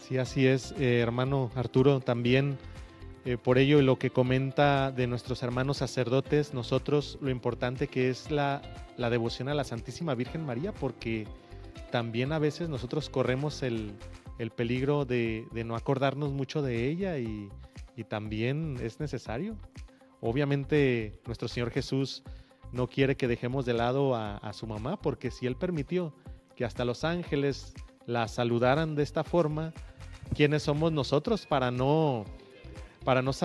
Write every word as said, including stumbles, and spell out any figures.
Sí, así es, eh, hermano Arturo, también eh, por ello lo que comenta de nuestros hermanos sacerdotes, nosotros lo importante que es la, la devoción a la Santísima Virgen María, porque también a veces nosotros corremos el, el peligro de, de no acordarnos mucho de ella y, y también es necesario. Obviamente nuestro Señor Jesús no quiere que dejemos de lado a, a su mamá, porque si Él permitió que hasta los ángeles la saludaran de esta forma, ¿quiénes somos nosotros para no, para no